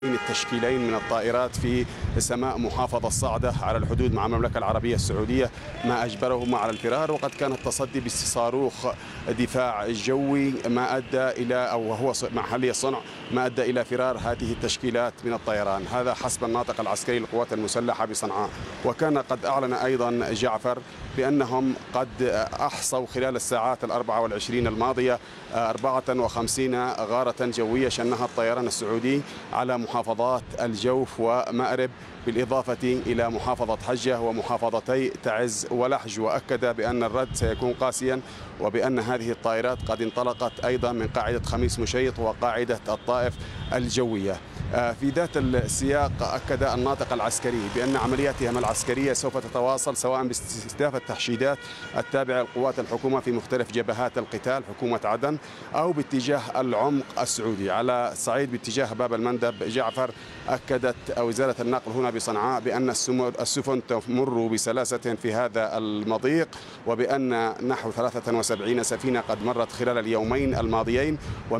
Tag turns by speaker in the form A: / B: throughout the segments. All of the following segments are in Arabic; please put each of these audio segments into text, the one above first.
A: التشكيلين من الطائرات في سماء محافظة صعدة على الحدود مع المملكة العربية السعودية، ما أجبرهم على الفرار. وقد كان التصدي بصاروخ دفاع جوي ما أدى إلى، أو هو محلي الصنع، ما أدى إلى فرار هذه التشكيلات من الطيران. هذا حسب الناطق العسكري للقوات المسلحة بصنعاء. وكان قد أعلن أيضا جعفر بأنهم قد أحصوا خلال الساعات 24 الماضية 54 غارة جوية شنها الطيران السعودي على محافظات الجوف ومأرب، بالإضافة إلى محافظة حجة ومحافظتي تعز ولحج. وأكد بأن الرد سيكون قاسيا، وبأن هذه الطائرات قد انطلقت أيضا من قاعدة خميس مشيط وقاعدة الطائف الجوية. في ذات السياق أكد الناطق العسكري بأن عملياتهم العسكرية سوف تتواصل، سواء باستهداف التحشيدات التابعة لقوات الحكومة في مختلف جبهات القتال حكومة عدن، أو باتجاه العمق السعودي. على صعيد باتجاه باب المندب، جعفر أكدت وزارة النقل هنا بصنعاء بأن السفن تمر بسلاسة في هذا المضيق، وبأن نحو 73 سفينة قد مرت خلال اليومين الماضيين،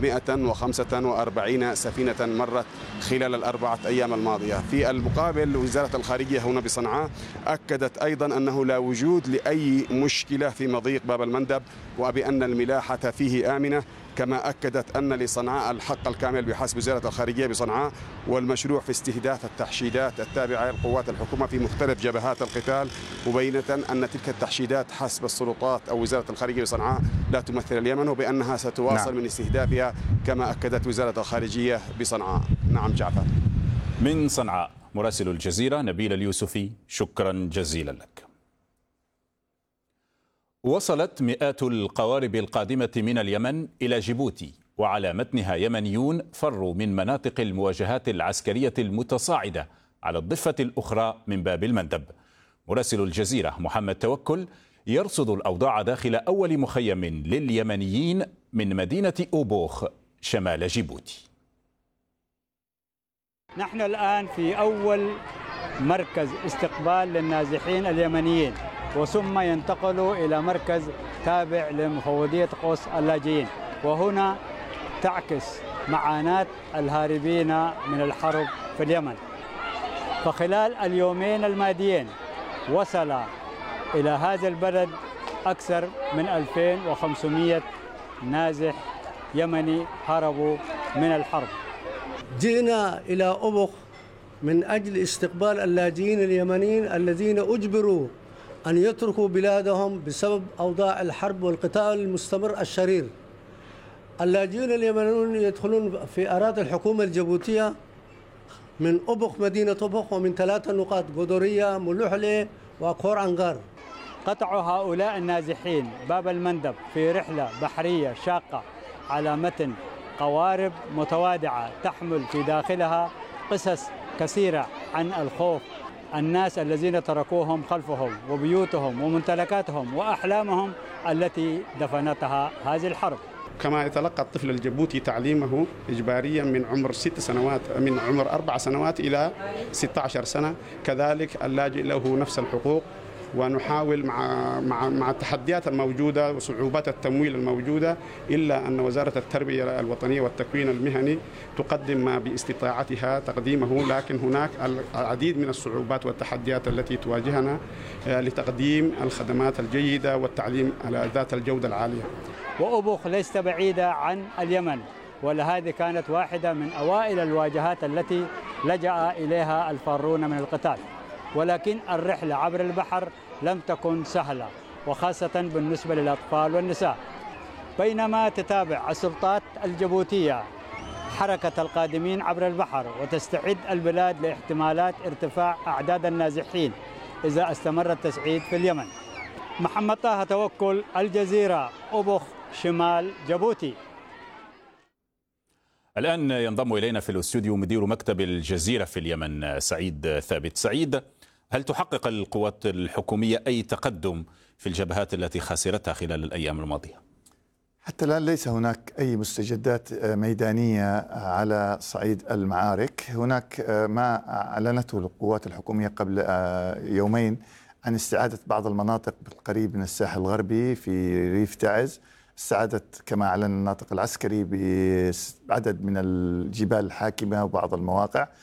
A: و145 سفينة مرت خلال الأربعة أيام الماضية. في المقابل، وزارة الخارجية هنا بصنعاء أكدت أيضا أنه لا وجود لأي مشكلة في مضيق باب المندب، وبأن الملاحة فيه آمنة. كما أكدت أن لصنعاء الحق الكامل بحسب وزارة الخارجية بصنعاء، والمشروع في استهداف التحشيدات التابعة لقوات الحكومة في مختلف جبهات القتال، مبينة أن تلك التحشيدات حسب السلطات أو وزارة الخارجية بصنعاء لا تمثل اليمن، وبأنها ستواصل من استهدافها كما أكدت وزارة الخارجية بصنعاء. نعم جعفر.
B: من صنعاء مراسل الجزيرة نبيل اليوسفي، شكرا جزيلا لك. وصلت مئات القوارب القادمة من اليمن إلى جيبوتي، وعلى متنها يمنيون فروا من مناطق المواجهات العسكرية المتصاعدة على الضفة الأخرى من باب المندب. مراسل الجزيرة محمد توكل يرصد الأوضاع داخل أول مخيم لليمنيين من مدينة أوبوخ شمال جيبوتي.
C: نحن الآن في أول مركز استقبال للنازحين اليمنيين، وثم ينتقلوا إلى مركز تابع لمفوضية قوس اللاجئين، وهنا تعكس معاناة الهاربين من الحرب في اليمن. فخلال اليومين الماضيين وصل إلى هذا البلد أكثر من 2500 نازح يمني هربوا من الحرب.
D: جئنا إلى أوبوخ من أجل استقبال اللاجئين اليمنيين الذين أجبروا أن يتركوا بلادهم بسبب أوضاع الحرب والقتال المستمر الشرير. اللاجئون اليمنيون يدخلون في أراضي الحكومة الجيبوتية من أوبوخ، مدينة أوبوخ، ومن 3 نقاط: قدورية، ملوحلة، وكور عنقار.
C: قطع هؤلاء النازحين باب المندب في رحلة بحرية شاقة على متن قوارب متوادعة تحمل في داخلها قصص كثيرة عن الخوف، الناس الذين تركوهم خلفهم وبيوتهم وممتلكاتهم وأحلامهم التي دفنتها هذه الحرب.
E: كما يتلقى الطفل الجيبوتي تعليمه إجباريا من عمر 6 سنوات، من عمر 4 سنوات إلى 16 سنة، كذلك اللاجئ له نفس الحقوق. ونحاول مع التحديات الموجودة وصعوبات التمويل الموجودة، إلا أن وزارة التربية الوطنية والتكوين المهني تقدم ما باستطاعتها تقديمه، لكن هناك العديد من الصعوبات والتحديات التي تواجهنا لتقديم الخدمات الجيدة والتعليم على ذات الجودة العالية.
C: وأوبوخ ليست بعيدة عن اليمن، ولهذه كانت واحدة من أوائل الواجهات التي لجأ إليها الفارون من القتال. ولكن الرحلة عبر البحر لم تكن سهلة، وخاصة بالنسبة للأطفال والنساء. بينما تتابع السلطات الجيبوتية حركة القادمين عبر البحر، وتستعد البلاد لاحتمالات ارتفاع أعداد النازحين إذا استمر التصعيد في اليمن. محمد طه توكل، الجزيرة، أوبوخ، شمال جيبوتي.
B: الآن ينضم إلينا في الاستوديو مدير مكتب الجزيرة في اليمن سعيد ثابت. سعيد، هل تحقق القوات الحكومية أي تقدم في الجبهات التي خسرتها خلال الأيام الماضية؟
F: حتى الآن ليس هناك أي مستجدات ميدانية على صعيد المعارك. هناك ما أعلنته القوات الحكومية قبل يومين عن استعادة بعض المناطق بالقريب من الساحل الغربي في ريف تعز، استعادت كما أعلن الناطق العسكري بعدد من الجبال الحاكمة وبعض المواقع.